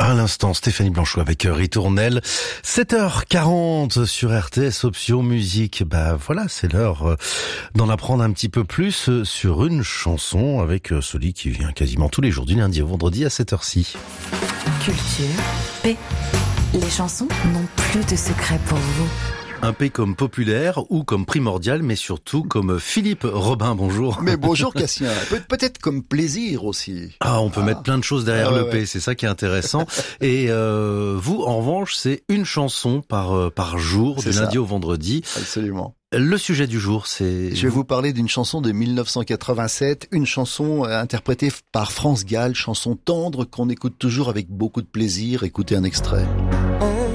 À l'instant, Stéphanie Blanchot avec Ritournelle. 7h40 sur RTS Option Musique. Voilà, c'est l'heure d'en apprendre un petit peu plus sur une chanson avec celui qui vient quasiment tous les jours du lundi au vendredi à cette heure-ci. Culture, paix. Les chansons n'ont plus de secret pour vous. Un P comme populaire ou comme primordial, mais surtout comme Philippe Robin, bonjour. Mais bonjour Cassien, peut-être comme plaisir aussi. On peut mettre plein de choses derrière le P, c'est ça qui est intéressant. Et vous, en revanche, c'est une chanson par jour, du lundi au vendredi. Absolument. Le sujet du jour, c'est... Je vais vous parler d'une chanson de 1987, une chanson interprétée par France Gall, chanson tendre qu'on écoute toujours avec beaucoup de plaisir. Écoutez un extrait.